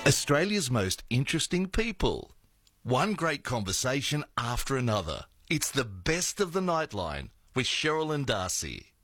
Australia's most interesting people. One great conversation after another. It's the best of the Nightline with Cheryl and Darcy.